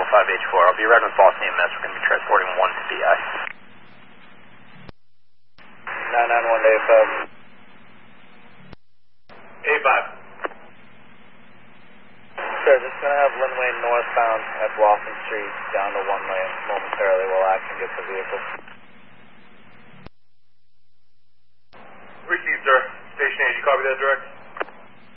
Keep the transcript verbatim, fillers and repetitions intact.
five H four. I'll be right with Boston E M S. We're going to be transporting one to B I. nine nine one to A five. A five. Sir, just going to have Linway northbound at Blossom Street down to one lane momentarily while action gets the vehicle. Received, sir. Station eight, you copy that direct?